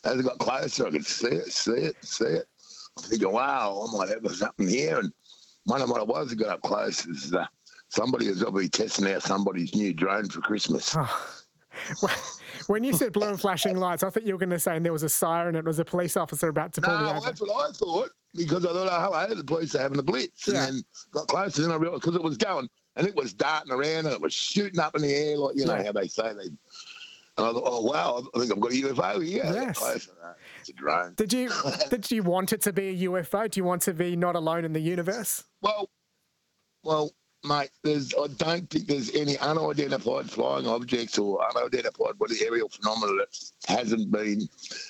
as I got closer, I could see it. I'm thinking, wow, I might have something here. And one of what it was, I got up close, is somebody was obviously testing out somebody's new drone for Christmas. Oh. When you said blue and flashing lights, I thought you were going to say and there was a siren, it was a police officer about to pull me over. No, that's what I thought, because I thought, oh, hello, the police are having a blitz. Yeah. And then got closer, and then I realised, because it was going, and it was darting around, and it was shooting up in the air, like, you know how they say they... And I thought, oh, wow, I think I've got a UFO here. Yes. Closer. It's a drone. Did you want it to be a UFO? Do you want to be not alone in the universe? Well, mate, I don't think there's any unidentified flying objects or unidentified aerial phenomena that hasn't been,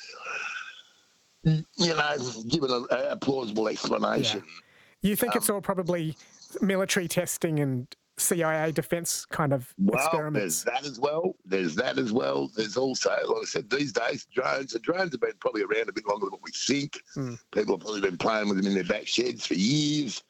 given a plausible explanation. Yeah. You think it's all probably military testing and CIA defence kind of experiments? There's that as well. There's also, like I said, these days, drones have been probably around a bit longer than what we think. People have probably been playing with them in their back sheds for years.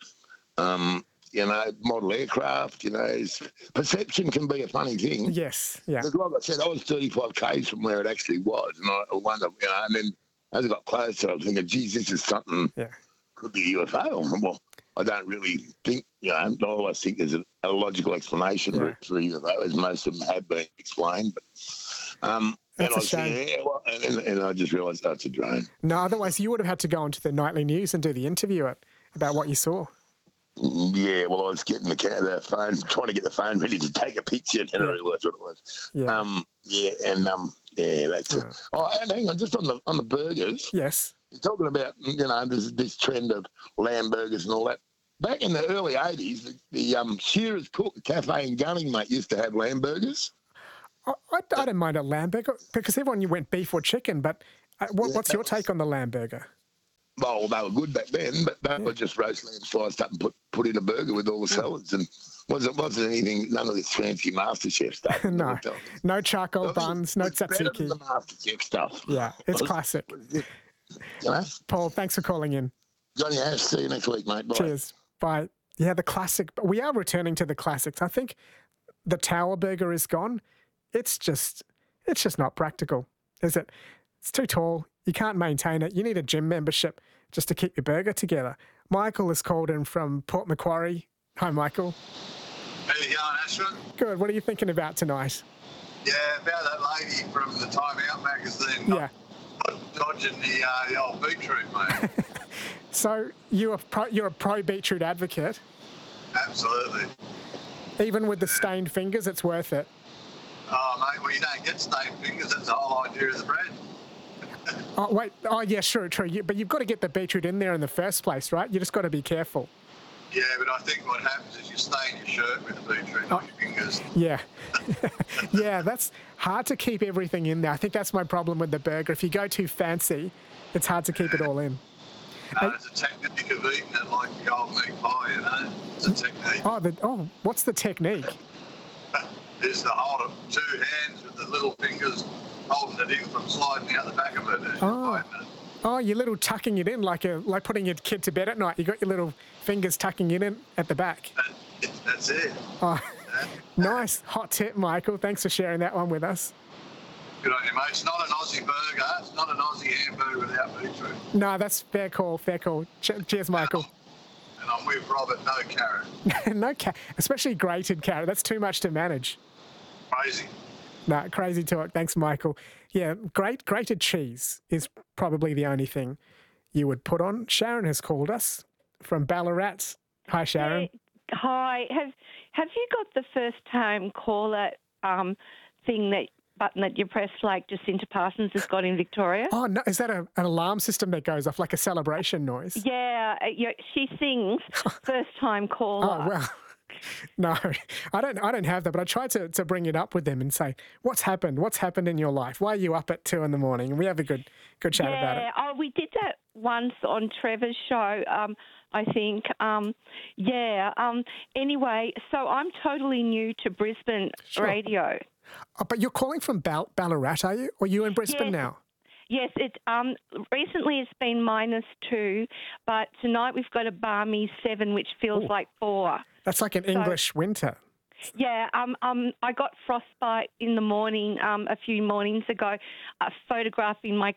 Model aircraft, perception can be a funny thing. Yes, yeah. Because like I said, I was 35 k's from where it actually was. And I wonder, and then as I got closer, I was thinking, geez, this is something, could be a UFO. Well, I don't really think, I always think there's a logical explanation for a UFO, as most of them have been explained. But, that's a shame. And I just realised that's a drone. No, otherwise you would have had to go onto the nightly news and do the interview about what you saw. Yeah, well, I was getting the phone, trying to get the phone ready to take a picture, and I realised what it was. Yeah. That's it. Oh, and hang on, just on the burgers. Yes. You're talking about, there's this trend of lamb burgers and all that. Back in the early 80s, the Shearer's Cafe in Gunning, mate, used to have lamb burgers. I don't mind a lamb burger, because everyone went beef or chicken, but what's your take on the lamb burger? Well, they were good back then, but they were just roast lamb sliced up and put in a burger with all the salads, and wasn't anything, none of this fancy MasterChef stuff. No charcoal buns, no tzatziki. Better than the MasterChef stuff. Yeah, it's classic. Paul, thanks for calling in. Johnny Ash, see you next week, mate. Bye. Cheers. Bye. Yeah, the classic. We are returning to the classics. I think the Tower Burger is gone. It's just not practical, is it? It's too tall. You can't maintain it. You need a gym membership just to keep your burger together. Michael has called in from Port Macquarie. Hi, Michael. How you going, Ashwin? Good. What are you thinking about tonight? Yeah, about that lady from the Time Out magazine. Yeah. Dodging the old beetroot, mate. So you're a pro beetroot advocate? Absolutely. Even with the stained fingers, it's worth it? Oh, mate, well, you don't get stained fingers. That's the whole idea of the bread. Oh, wait. Oh, yeah, sure, true. But you've got to get the beetroot in there in the first place, right? You just got to be careful. Yeah, but I think what happens is you stain your shirt with the beetroot, not your fingers. Yeah. Yeah, that's hard to keep everything in there. I think that's my problem with the burger. If you go too fancy, it's hard to keep it all in. It's a technique of eating it like the old meat pie, It's a technique. What's the technique? Is to hold it two hands with the little fingers holding it in from sliding out the back of it. Oh, you're little tucking it in like putting your kid to bed at night. You got your little fingers tucking it in at the back. That's it. Oh, nice hot tip, Michael. Thanks for sharing that one with us. Good on you, mate. It's not an Aussie burger. It's not an Aussie hamburger without beetroot. No, that's fair call. Fair call. Cheers, Michael. And I'm with Robert. No carrot. No carrot, especially grated carrot. That's too much to manage. Crazy. No, crazy talk. Thanks, Michael. Yeah, grated cheese is probably the only thing you would put on. Sharon has called us from Ballarat. Hi, Sharon. Hey, hi. Have you got the first time caller button that you press like Jacinta Parsons has got in Victoria? Oh, no. Is that an alarm system that goes off like a celebration noise? Yeah, she sings first time caller. Oh, well. No, I don't have that, but I tried to bring it up with them and say, what's happened? What's happened in your life? Why are you up at 2 a.m? And we have a good chat about it. Yeah, we did that once on Trevor's show, I think. Anyway, so I'm totally new to Brisbane radio. Oh, but you're calling from Ballarat, are you? Or are you in Brisbane now? Yes, recently it's been -2, but tonight we've got a balmy 7, which feels like 4. That's like an English winter. Yeah, I got frostbite in the morning a few mornings ago, photographing my